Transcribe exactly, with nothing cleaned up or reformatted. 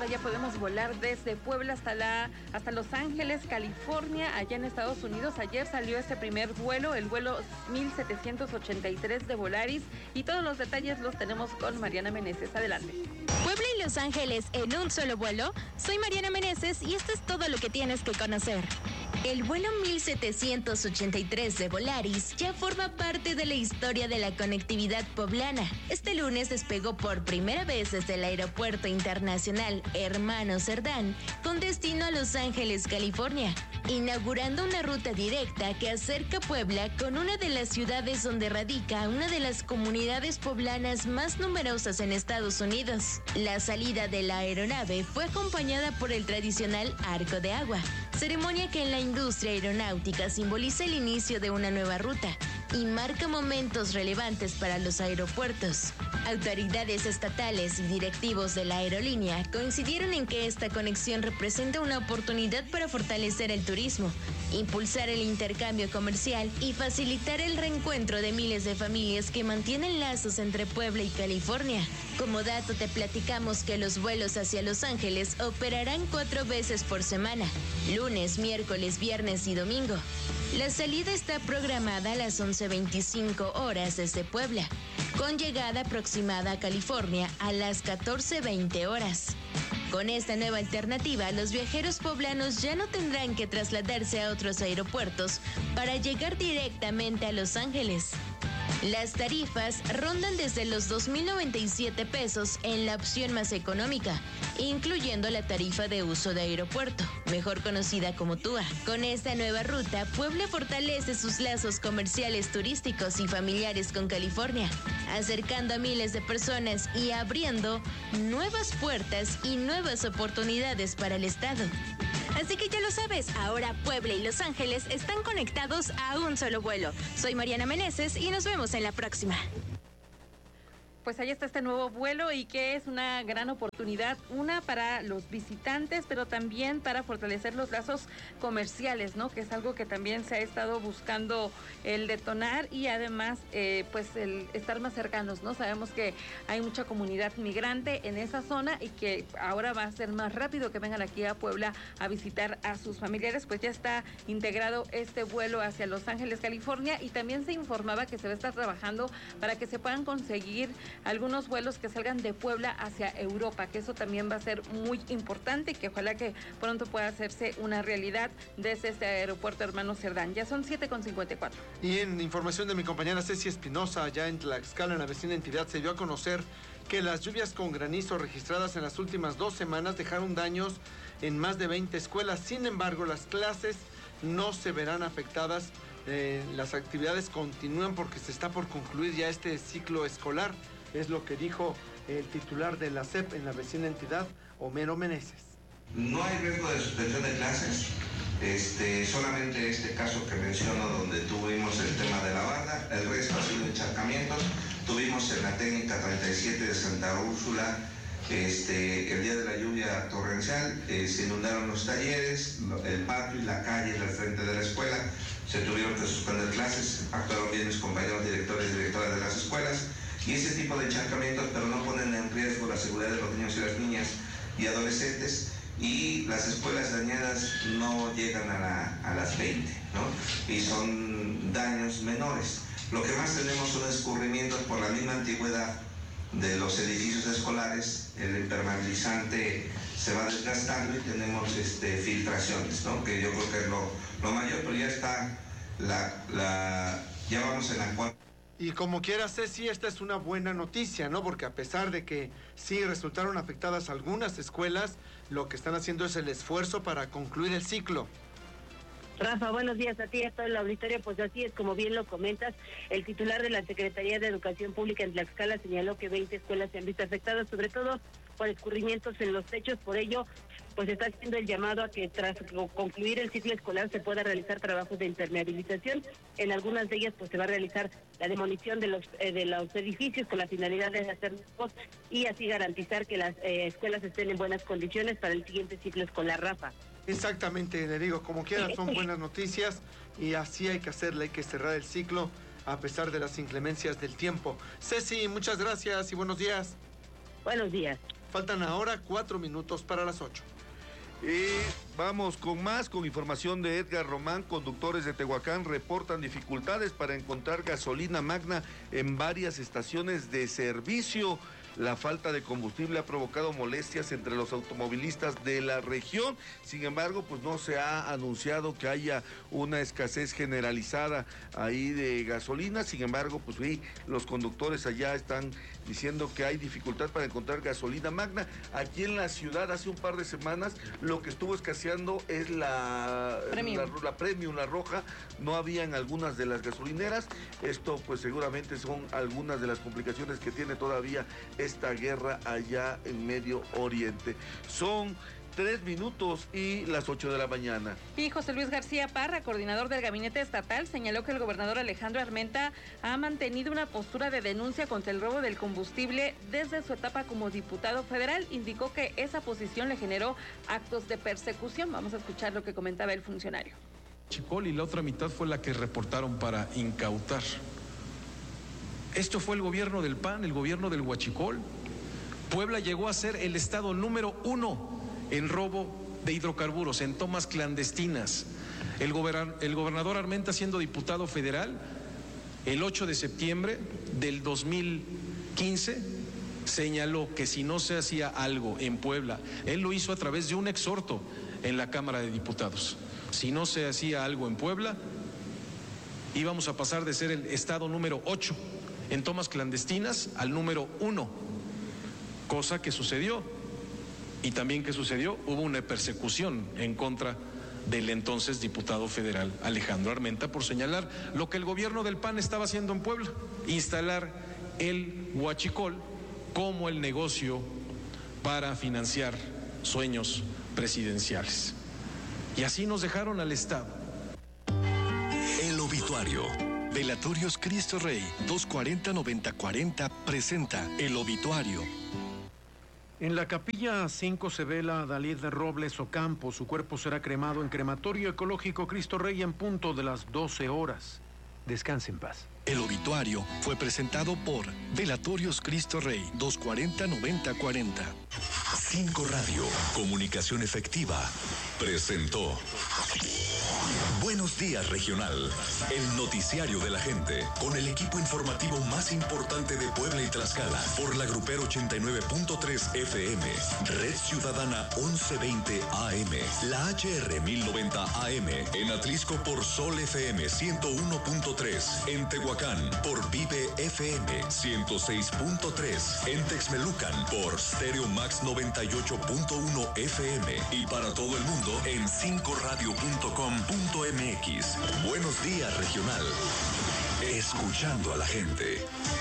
ya podemos volar desde Puebla hasta la hasta Los Ángeles, California, allá en Estados Unidos. Ayer salió este primer vuelo, el vuelo mil setecientos ochenta y tres de Volaris, y todos los detalles los tenemos con Mariana Meneses. Adelante. Puebla y Los Ángeles en un solo vuelo. Soy Mariana Meneses y esto es todo lo que tienes que conocer. El vuelo mil setecientos ochenta y tres de Volaris ya forma parte de la historia de la conectividad poblana. Este lunes despegó por primera vez desde el Aeropuerto Internacional Hermano Cerdán con destino a Los Ángeles, California, inaugurando una ruta directa que acerca Puebla con una de las ciudades donde radica una de las comunidades poblanas más numerosas en Estados Unidos. La salida de la aeronave fue acompañada por el tradicional Arco de Agua, ceremonia que en la industria aeronáutica simboliza el inicio de una nueva ruta y marca momentos relevantes para los aeropuertos. Autoridades estatales y directivos de la aerolínea coincidieron en que esta conexión representa una oportunidad para fortalecer el turismo, impulsar el intercambio comercial y facilitar el reencuentro de miles de familias que mantienen lazos entre Puebla y California. Como dato te platicamos que los vuelos hacia Los Ángeles operarán cuatro veces por semana, lunes, miércoles, viernes y domingo. La salida está programada a las once veinticinco horas desde Puebla, con llegada aproximada a California a las catorce veinte horas. Con esta nueva alternativa, los viajeros poblanos ya no tendrán que trasladarse a otros aeropuertos para llegar directamente a Los Ángeles. Las tarifas rondan desde los dos mil noventa y siete pesos en la opción más económica, incluyendo la tarifa de uso de aeropuerto, mejor conocida como TUA. Con esta nueva ruta, Puebla fortalece sus lazos comerciales, turísticos y familiares con California, acercando a miles de personas y abriendo nuevas puertas y nuevas oportunidades para el estado. Así que ya lo sabes, ahora Puebla y Los Ángeles están conectados a un solo vuelo. Soy Mariana Meneses y nos vemos en la próxima. Pues ahí está este nuevo vuelo y que es una gran oportunidad, una para los visitantes, pero también para fortalecer los lazos comerciales, ¿no? Que es algo que también se ha estado buscando el detonar y además, eh, pues el estar más cercanos, ¿no? Sabemos que hay mucha comunidad migrante en esa zona y que ahora va a ser más rápido que vengan aquí a Puebla a visitar a sus familiares. Pues ya está integrado este vuelo hacia Los Ángeles, California, y también se informaba que se va a estar trabajando para que se puedan conseguir algunos vuelos que salgan de Puebla hacia Europa, que eso también va a ser muy importante y que ojalá que pronto pueda hacerse una realidad desde este aeropuerto Hermano Cerdán. Ya son siete con cincuenta y cuatro. Y en información de mi compañera Ceci Espinosa, allá en Tlaxcala, en la vecina entidad, se dio a conocer que las lluvias con granizo registradas en las últimas dos semanas dejaron daños en más de veinte escuelas. Sin embargo, las clases no se verán afectadas. Eh, las actividades continúan porque se está por concluir ya este ciclo escolar. Es lo que dijo el titular de la S E P en la vecina entidad, Homero Meneses. No hay riesgo de suspensión de clases, este, solamente este caso que menciono donde tuvimos el tema de la barda, el resto ha sido encharcamientos. Tuvimos en la técnica treinta y siete de Santa Úrsula, este, el día de la lluvia torrencial, eh, se inundaron los talleres, el patio y la calle del frente de la escuela, se tuvieron que suspender clases, actuaron bien mis compañeros directores y directoras de las escuelas. Y ese tipo de encharcamientos, pero no ponen en riesgo la seguridad de los niños y las niñas y adolescentes, y las escuelas dañadas no llegan a, la, a las veinte, ¿no? Y son daños menores. Lo que más tenemos son escurrimientos por la misma antigüedad de los edificios escolares, el impermeabilizante se va desgastando y tenemos este, filtraciones, ¿no? Que yo creo que es lo, lo mayor, pero ya está, la, la, ya vamos en la cuarta. Y como quiera, Ceci, esta es una buena noticia, ¿no? Porque a pesar de que sí resultaron afectadas algunas escuelas, lo que están haciendo es el esfuerzo para concluir el ciclo. Rafa, buenos días a ti y a todo el auditorio. Pues así es, como bien lo comentas, el titular de la Secretaría de Educación Pública en Tlaxcala señaló que veinte escuelas se han visto afectadas, sobre todo por escurrimientos en los techos. Por ello, pues está haciendo el llamado a que tras concluir el ciclo escolar se pueda realizar trabajos de impermeabilización. En algunas de ellas pues se va a realizar la demolición de los eh, de los edificios con la finalidad de hacer nuevos y así garantizar que las eh, escuelas estén en buenas condiciones para el siguiente ciclo escolar, Rafa. Exactamente, le digo, como quiera son buenas noticias y así hay que hacerle, hay que cerrar el ciclo a pesar de las inclemencias del tiempo. Ceci, muchas gracias y buenos días. Buenos días. Faltan ahora cuatro minutos para las ocho. Y vamos con más, con información de Edgar Román. Conductores de Tehuacán reportan dificultades para encontrar gasolina magna en varias estaciones de servicio. La falta de combustible ha provocado molestias entre los automovilistas de la región. Sin embargo, pues no se ha anunciado que haya una escasez generalizada ahí de gasolina. Sin embargo, pues sí, los conductores allá están diciendo que hay dificultad para encontrar gasolina magna. Aquí en la ciudad, hace un par de semanas, lo que estuvo escaseando es la premium, la, la, premium, la roja. No había en algunas de las gasolineras. Esto pues seguramente son algunas de las complicaciones que tiene todavía esta guerra allá en Medio Oriente. Son tres minutos y las ocho de la mañana. Y José Luis García Parra, coordinador del gabinete estatal, señaló que el gobernador Alejandro Armenta ha mantenido una postura de denuncia contra el robo del combustible desde su etapa como diputado federal. Indicó que esa posición le generó actos de persecución. Vamos a escuchar lo que comentaba el funcionario. Huachicol, y la otra mitad fue la que reportaron para incautar. Esto fue el gobierno del P A N, el gobierno del Huachicol. Puebla llegó a ser el estado número uno en robo de hidrocarburos, en tomas clandestinas. El, gober- el gobernador Armenta, siendo diputado federal, el ocho de septiembre del dos mil quince, señaló que si no se hacía algo en Puebla, él lo hizo a través de un exhorto en la Cámara de Diputados. Si no se hacía algo en Puebla, íbamos a pasar de ser el estado número ocho en tomas clandestinas al número uno, cosa que sucedió. Y también que sucedió, hubo una persecución en contra del entonces diputado federal Alejandro Armenta por señalar lo que el gobierno del P A N estaba haciendo en Puebla, instalar el Huachicol como el negocio para financiar sueños presidenciales. Y así nos dejaron al Estado. El obituario. Velatorios Cristo Rey dos cuarenta noventa cuarenta presenta El obituario. En la capilla cinco se vela a Dalit Robles Ocampo. Su cuerpo será cremado en crematorio ecológico Cristo Rey en punto de las doce horas. Descanse en paz. El obituario fue presentado por Velatorios Cristo Rey dos cuarenta noventa cuarenta. cinco Radio, comunicación efectiva, presentó Buenos Días Regional, el noticiario de la gente, con el equipo informativo más importante de Puebla y Tlaxcala, por la Grupero ochenta y nueve punto tres F M, Red Ciudadana once veinte A M, la H R mil noventa A M, en Atlisco por Sol F M ciento uno punto tres, en Tehuacán por Vive F M ciento seis punto tres, en Texmelucan por Stereo Max noventa y ocho punto uno F M y para todo el mundo en cinco radio punto com punto m x. Buenos Días Regional. Escuchando a la gente.